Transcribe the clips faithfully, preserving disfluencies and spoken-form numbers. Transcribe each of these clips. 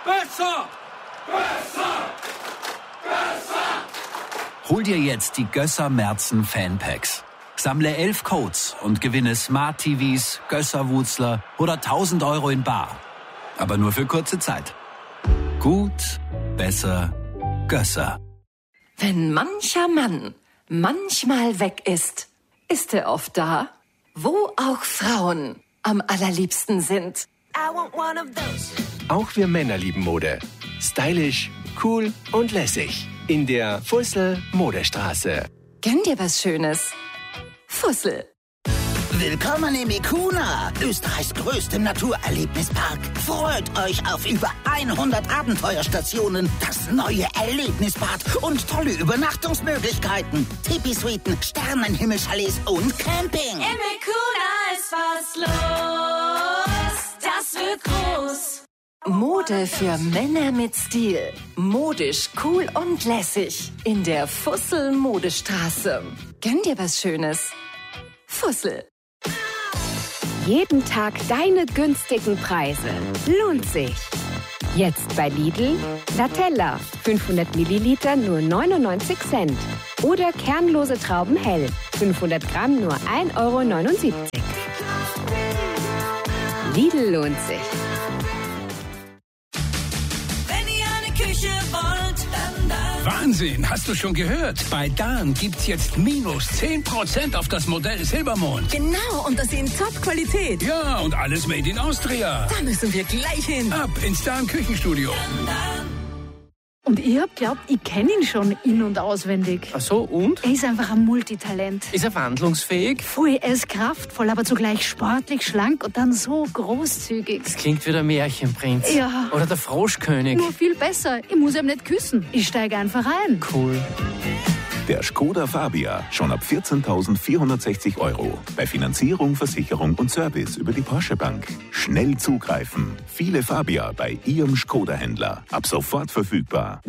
Besser! Besser! Besser! Hol dir jetzt die Gösser Merzen Fanpacks. Sammle elf Codes und gewinne Smart T Vs, Gösser-Wutzler oder tausend Euro in bar. Aber nur für kurze Zeit. Gut, besser, Gösser. Wenn mancher Mann manchmal weg ist, ist er oft da, wo auch Frauen am allerliebsten sind. Auch wir Männer lieben Mode. Stylisch, cool und lässig. In der Fussel Modestraße. Gönn dir was Schönes. Fussel. Willkommen im Ikuna, Österreichs größtem Naturerlebnispark. Freut euch auf über hundert Abenteuerstationen, das neue Erlebnisbad und tolle Übernachtungsmöglichkeiten. Tipi-Suiten, Sternenhimmelchalets und Camping. Im Ikuna ist was los, das wird groß. Mode für Männer mit Stil. Modisch, cool und lässig. In der Fussel Modestraße. Gönn dir was Schönes. Fussel. Jeden Tag deine günstigen Preise. Lohnt sich. Jetzt bei Lidl. Latella. fünfhundert Milliliter nur neunundneunzig Cent. Oder kernlose Trauben hell. fünfhundert Gramm nur ein Euro neunundsiebzig. Lidl lohnt sich. Wahnsinn, hast du schon gehört? Bei Dahn gibt's jetzt minus zehn Prozent auf das Modell Silbermond. Genau, und das in Top-Qualität. Ja, und alles made in Austria. Da müssen wir gleich hin. Ab ins Dahn Küchenstudio. Und ich hab glaubt, ich kenne ihn schon in- und auswendig. Ach so, und? Er ist einfach ein Multitalent. Ist er wandlungsfähig? Voll, er ist kraftvoll, aber zugleich sportlich, schlank und dann so großzügig. Das klingt wie der Märchenprinz. Ja. Oder der Froschkönig. Nur viel besser. Ich muss ihm nicht küssen. Ich steige einfach ein. Cool. Der Skoda Fabia, schon ab vierzehntausendvierhundertsechzig Euro. Bei Finanzierung, Versicherung und Service über die Porsche Bank. Schnell zugreifen. Viele Fabia bei Ihrem Skoda-Händler. Ab sofort verfügbar.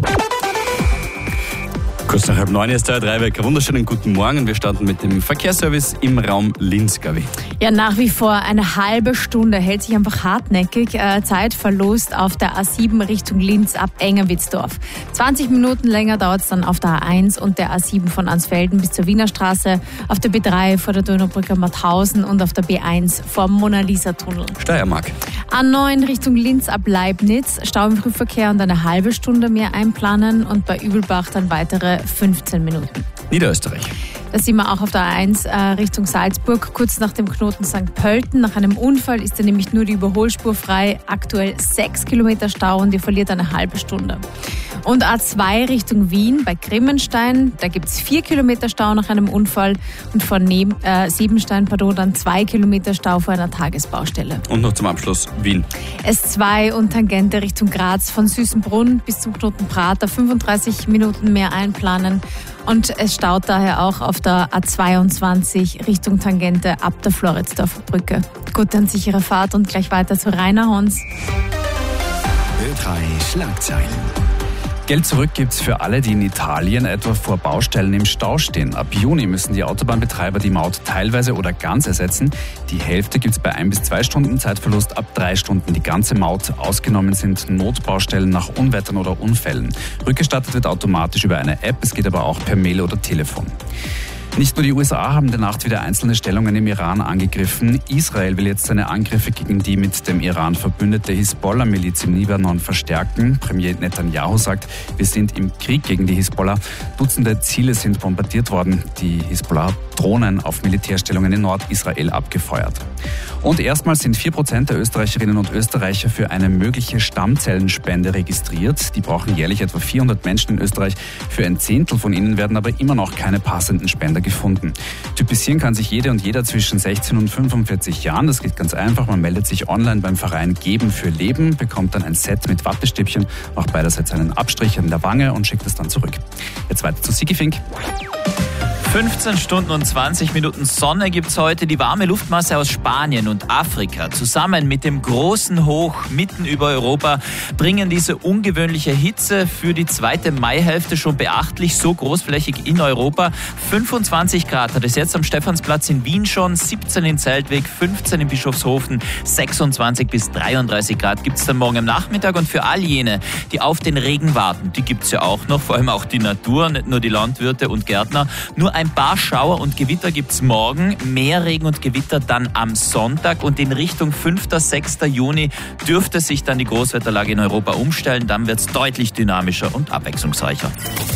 Kurz nach halb neun ist der Dreiwecker. Wunderschönen guten Morgen. Wir starten mit dem Verkehrsservice im Raum Linz, Gabi. Ja, nach wie vor eine halbe Stunde hält sich einfach hartnäckig. Äh, Zeitverlust auf der A sieben Richtung Linz ab Engerwitzdorf. zwanzig Minuten länger dauert es dann auf der A eins und der A sieben von Ansfelden bis zur Wiener Straße, auf der B drei vor der Donaubrücke Mauthausen und auf der B eins vor Mona-Lisa-Tunnel. Steiermark. A neun Richtung Linz ab Leibniz, Stau im Frühverkehr und eine halbe Stunde mehr einplanen und bei Übelbach dann weitere fünfzehn Minuten. Niederösterreich. Da sind wir auch auf der A eins äh, Richtung Salzburg, kurz nach dem Knoten Sankt Pölten. Nach einem Unfall ist da nämlich nur die Überholspur frei. Aktuell sechs Kilometer Stau und die verliert eine halbe Stunde. Und A zwei Richtung Wien bei Grimmenstein, da gibt es vier Kilometer Stau nach einem Unfall und von neben, äh, Siebenstein, pardon, dann zwei Kilometer Stau vor einer Tagesbaustelle. Und noch zum Abschluss Wien. S zwei und Tangente Richtung Graz von Süßenbrunn bis zum Knoten Prater, fünfunddreißig Minuten mehr einplanen. Und es staut daher auch auf der A zweiundzwanzig Richtung Tangente ab der Floridsdorfer Brücke. Gute und sichere Fahrt und gleich weiter zu Rainer Hons. Ö drei Schlagzeilen. Geld zurück gibt's für alle, die in Italien etwa vor Baustellen im Stau stehen. Ab Juni müssen die Autobahnbetreiber die Maut teilweise oder ganz ersetzen. Die Hälfte gibt's bei ein bis zwei Stunden Zeitverlust, ab drei Stunden die ganze Maut. Ausgenommen sind Notbaustellen nach Unwettern oder Unfällen. Rückgestattet wird automatisch über eine App, es geht aber auch per Mail oder Telefon. Nicht nur die U S A haben in der Nacht wieder einzelne Stellungen im Iran angegriffen. Israel will jetzt seine Angriffe gegen die mit dem Iran verbündete Hisbollah-Miliz im Libanon verstärken. Premier Netanyahu sagt, wir sind im Krieg gegen die Hisbollah. Dutzende Ziele sind bombardiert worden. Die Hisbollah hat Drohnen auf Militärstellungen in Nordisrael abgefeuert. Und erstmals sind vier Prozent der Österreicherinnen und Österreicher für eine mögliche Stammzellenspende registriert. Die brauchen jährlich etwa vierhundert Menschen in Österreich. Für ein Zehntel von ihnen werden aber immer noch keine passenden Spender gefunden. Typisieren kann sich jede und jeder zwischen sechzehn und fünfundvierzig Jahren. Das geht ganz einfach. Man meldet sich online beim Verein Geben für Leben, bekommt dann ein Set mit Wattestäbchen, macht beiderseits einen Abstrich an der Wange und schickt es dann zurück. Jetzt weiter zu Sigi Fink. fünfzehn Stunden und zwanzig Minuten Sonne gibt's heute. Die warme Luftmasse aus Spanien und Afrika zusammen mit dem großen Hoch mitten über Europa bringen diese ungewöhnliche Hitze für die zweite Maihälfte schon beachtlich so großflächig in Europa. fünfundzwanzig Grad hat es jetzt am Stephansplatz in Wien schon, siebzehn in Zeltweg, fünfzehn in Bischofshofen, sechsundzwanzig bis dreiunddreißig Grad gibt's dann morgen am Nachmittag. Und für all jene, die auf den Regen warten, die gibt's ja auch noch, vor allem auch die Natur, nicht nur die Landwirte und Gärtner. Nur ein paar Schauer und Gewitter gibt's morgen, mehr Regen und Gewitter dann am Sonntag und in Richtung fünften, sechsten Juni dürfte sich dann die Großwetterlage in Europa umstellen. Dann wird's deutlich dynamischer und abwechslungsreicher.